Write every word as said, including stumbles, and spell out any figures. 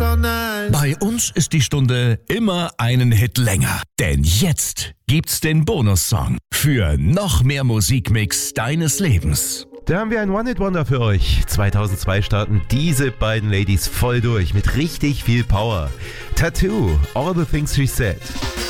so nice. Bei uns ist die Stunde immer einen Hit länger. Denn jetzt gibt's den Bonussong für noch mehr Musikmix deines Lebens. Da haben wir ein One-Hit-Wonder für euch. zweitausendzwei starten diese beiden Ladies voll durch mit richtig viel Power. Tattoo, All the Things She Said.